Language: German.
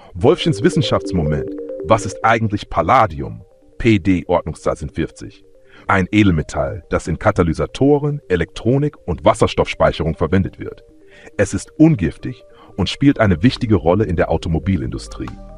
Wolfchens Wissenschaftsmoment. Was ist eigentlich Palladium? PD Ordnungszahl sind 40. Ein Edelmetall, das in Katalysatoren, Elektronik und Wasserstoffspeicherung verwendet wird. Es ist ungiftig und spielt eine wichtige Rolle in der Automobilindustrie.